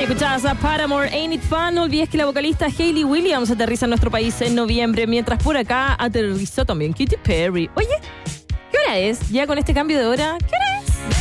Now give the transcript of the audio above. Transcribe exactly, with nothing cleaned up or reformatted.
Escuchabas a Paramore, Ain't It Fun. No olvides que la vocalista Hayley Williams aterriza en nuestro país en noviembre, mientras por acá aterrizó también Katy Perry. Oye, ¿qué hora es? Ya con este cambio de hora, ¿qué hora